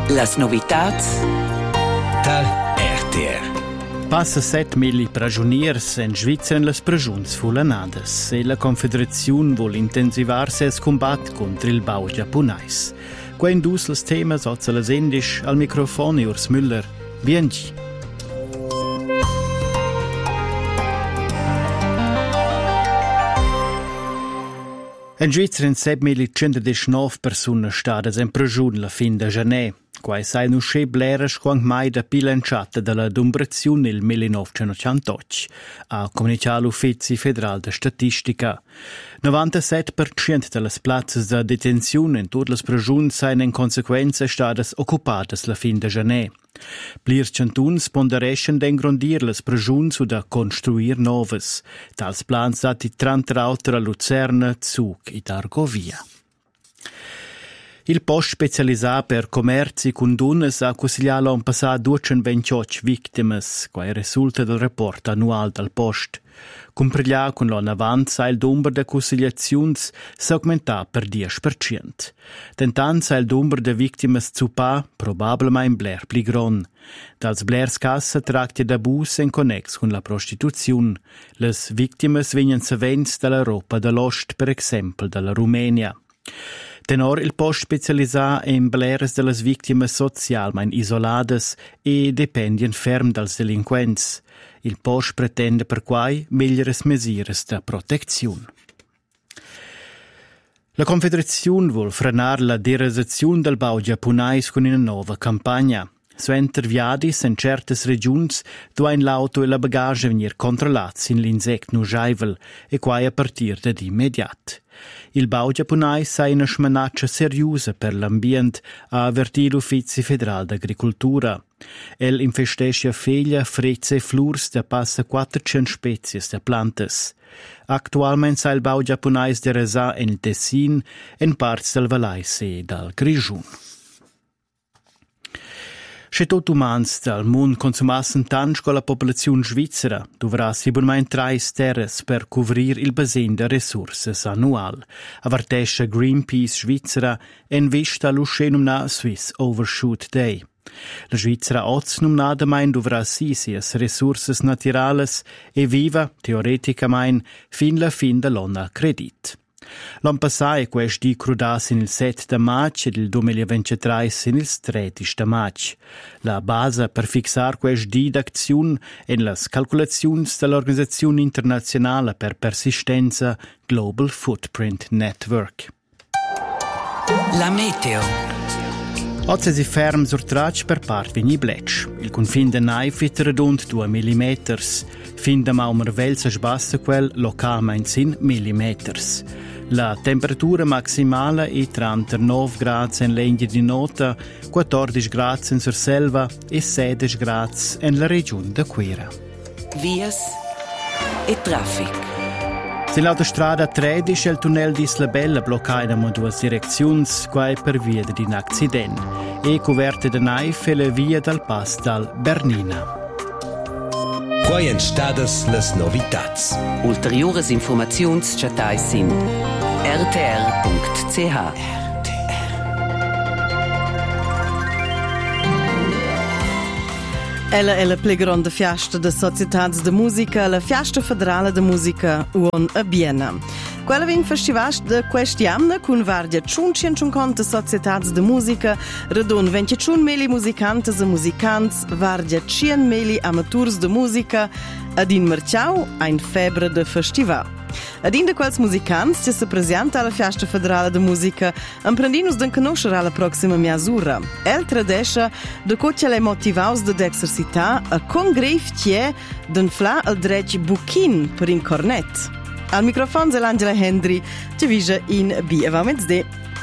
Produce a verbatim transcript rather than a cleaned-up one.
Las novitats dal R T R. Passa set mili prigioniers in Svizzera in las prigiuns fulanadas e la Confederazione vuole intensivarsi il combat contro il bau giapponais. Qua indus les temas ozza las endisch al microfono Urs Müller. Biengi. In Svizzera in sep mili centodiciannove persone stadas in prigione la fin de janer. Quai sai nu sche bleras quang mai da pilanciata della dumbrazione il millenovecentottantotto, ha comunicato l'Ufficio Federale de Statistica. novantasette per cento delle plazzas de detenzione in tutte le prigioni sain in conseguenza stadas occupadas la fin de janer. Plirs cantuns pondereschen d'engrondir les prigiuns o da construir novas. Tals plans dati trantrauter a Luzerna, Zug e Argovia. Il post specializzato per commerci con dunas ha consigliato un passato duecentoventotto vittime, quai risulta del report annuale del post. Compreglia con l'anno avanti sa il numero de consigliazioni si aumenta per dieci per cento. Tentant sa il numero de vittime zupa, probabilmente in bler pli gron. Dals blers cassa tractia d'abus in connex con la prostituzione. Les vittime vengono savents dall'Europa dell'Ost, per esempio dalla Rumenia. Tenor il post specializzato in bleres delle vittime socialmente isolades e dependien ferm dals delinquents. Il post pretende per quai migliores misures da protezione. La Confederazione vuol frenar la derasazione del bau giapponais con una nuova campagna. Suenter viadis in certes regions duain l'auto e la bagaglia venir controllati in l'insect nugaivel e quai a partir da immediat. Il bau giapponais sa una minaccia seriosa per l'ambient, ha avvertito l'Ufficio Federale d'Agricoltura. El infestesce feglia, frezze e flurs da passa quattrocento species de plantas. Actualmente sa il bau giapponais deresa in il Tessin, in parts del Valais e dal Grigiun. Se tot umans dal mund consumassen tanto con la popolazione svizzera, dovrà sicuramente tre terres per covrir il basen de risorse annual, avvertesce Greenpeace Svizzera in vista allo scenumna Swiss Overshoot Day. La Svizzera oz numnada main dovrà si sias risorses naturales e viva, teoreticamente, fin la fin dell'onna credit. L'anno passato questi crudas in il sette de maggio e il duemilaventitré in il tredici de maggio. La base per fixare questi di d'azione in le calcolazioni dell'Organizzazione Internazionale per Persistenza Global Footprint Network. La meteo. Oggi si ferma sul traccio per parte di Bletch. Il confine de Neife è redondo due millimetri. Fin da Maumervel si sbassa quel localmente in millimetri. La temperatura maximale è trentanove gradi in legna di nota, quattordici gradi in Surselva e sedici gradi nella regione de Quera. Vias e traffic. Sull'autostrada tredici il tunnel di Slabella bloccato in due direzioni, qua per via di un accidente, e coverte da Neife le vie dal pass dal Bernina. Quai en stadas las novitats. Ulteriores informaziuns chatais in r t r punct c h. Ella è la più grande festa de società de musica, la Fiesta Federale de Musica Uon a Biena. Quella è un festival di questi anni con varie centocinquanta società de musica, redon ventuno mila musicanti e musicanti, varie cento mila amatori de musica, ad in Marciau ein febbre de festival. Ad in de quels musicanti che si presenta alla Fiesta Federale de Musica, imprendinus de conoscere alla prossima misura. El tradesce de coce le motivaus de exercitar a congref tie d'enfla al drech buchin per in cornet. Al microfono è l'Angela Hendry, ci vige in B. E va mezz'de.